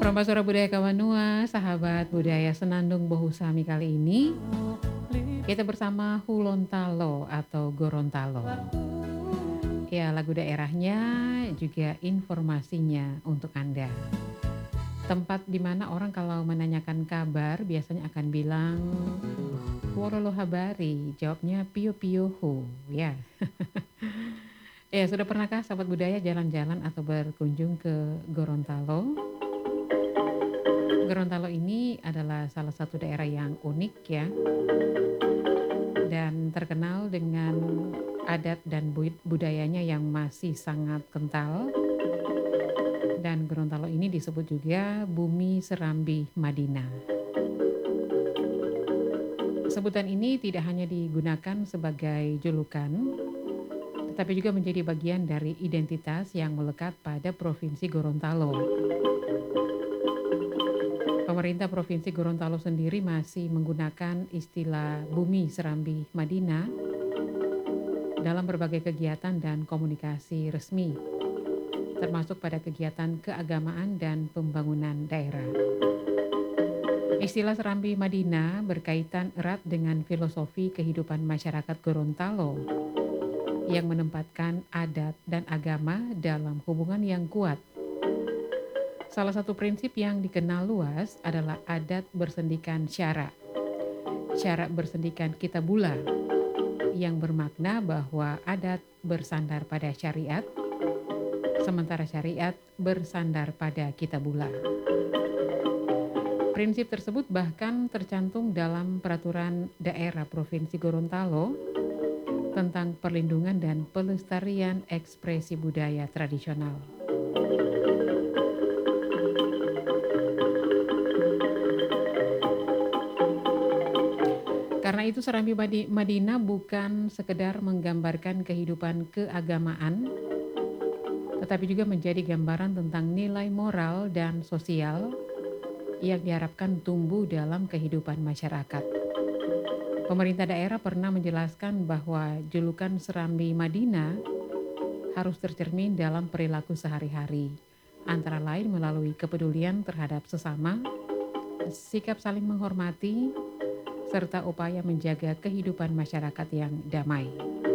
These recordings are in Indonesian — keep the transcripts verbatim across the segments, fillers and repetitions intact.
Permasura Budaya Kawanua, sahabat budaya Senandung Bohusami kali ini kita bersama Hulontalo atau Gorontalo. Ya, lagu daerahnya juga informasinya untuk Anda. Tempat di mana orang kalau menanyakan kabar biasanya akan bilang Wololo Habari, jawabnya Pio Pio Ho, ya. Ya, sudah pernahkah sahabat budaya jalan-jalan atau berkunjung ke Gorontalo? Gorontalo ini adalah salah satu daerah yang unik ya, dan terkenal dengan adat dan bud- budayanya yang masih sangat kental. Dan Gorontalo ini disebut juga Bumi Serambi Madinah. Sebutan ini tidak hanya digunakan sebagai julukan, tetapi juga menjadi bagian dari identitas yang melekat pada Provinsi Gorontalo. Pemerintah Provinsi Gorontalo sendiri masih menggunakan istilah Bumi Serambi Madinah dalam berbagai kegiatan dan komunikasi resmi, termasuk pada kegiatan keagamaan dan pembangunan daerah. Istilah Serambi Madinah berkaitan erat dengan filosofi kehidupan masyarakat Gorontalo yang menempatkan adat dan agama dalam hubungan yang kuat. Salah satu prinsip yang dikenal luas adalah adat bersendikan syara. Syara bersendikan kitabula yang bermakna bahwa adat bersandar pada syariat, sementara syariat bersandar pada kitabula. Prinsip tersebut bahkan tercantum dalam peraturan daerah Provinsi Gorontalo tentang perlindungan dan pelestarian ekspresi budaya tradisional. Karena itu Serambi Madi- Madinah bukan sekedar menggambarkan kehidupan keagamaan, tetapi juga menjadi gambaran tentang nilai moral dan sosial yang diharapkan tumbuh dalam kehidupan masyarakat. Pemerintah daerah pernah menjelaskan bahwa julukan Serambi Madinah harus tercermin dalam perilaku sehari-hari, antara lain melalui kepedulian terhadap sesama, sikap saling menghormati, serta upaya menjaga kehidupan masyarakat yang damai.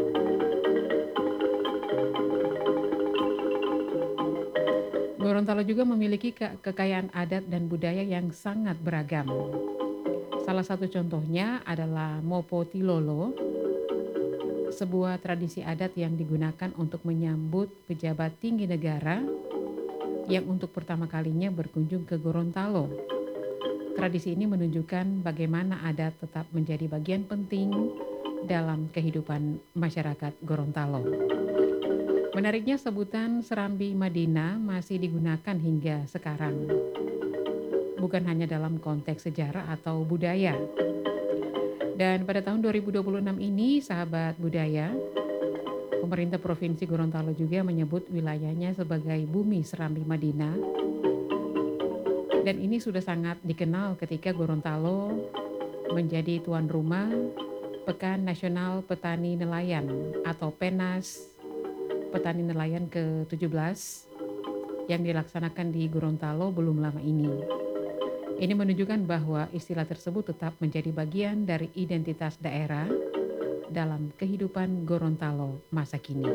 Gorontalo juga memiliki ke- kekayaan adat dan budaya yang sangat beragam. Salah satu contohnya adalah Mopo Tilolo, sebuah tradisi adat yang digunakan untuk menyambut pejabat tinggi negara yang untuk pertama kalinya berkunjung ke Gorontalo. Tradisi ini menunjukkan bagaimana adat tetap menjadi bagian penting dalam kehidupan masyarakat Gorontalo. Menariknya sebutan Serambi Madinah masih digunakan hingga sekarang, bukan hanya dalam konteks sejarah atau budaya. Dan pada tahun dua ribu dua puluh enam ini, sahabat budaya, pemerintah Provinsi Gorontalo juga menyebut wilayahnya sebagai Bumi Serambi Madinah. Dan ini sudah sangat dikenal ketika Gorontalo menjadi tuan rumah Pekan Nasional Petani Nelayan atau Penas Petani Nelayan ke tujuh belas yang dilaksanakan di Gorontalo belum lama ini. Ini menunjukkan bahwa istilah tersebut tetap menjadi bagian dari identitas daerah dalam kehidupan Gorontalo masa kini.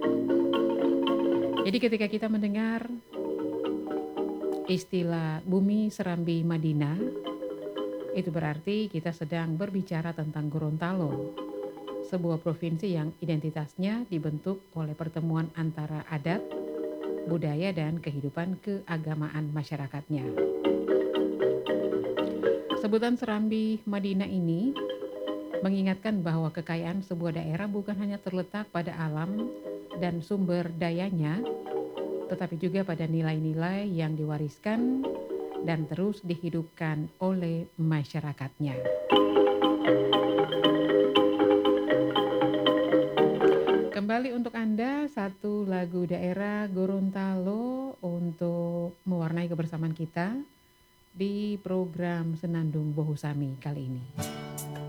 Jadi ketika kita mendengar istilah Bumi Serambi Madinah, itu berarti kita sedang berbicara tentang Gorontalo, sebuah provinsi yang identitasnya dibentuk oleh pertemuan antara adat, budaya, dan kehidupan keagamaan masyarakatnya. Sebutan Serambi Madinah ini mengingatkan bahwa kekayaan sebuah daerah bukan hanya terletak pada alam dan sumber dayanya, tetapi juga pada nilai-nilai yang diwariskan dan terus dihidupkan oleh masyarakatnya. Kembali untuk Anda satu lagu daerah Gorontalo untuk mewarnai kebersamaan kita di program Senandung Bohusami kali ini.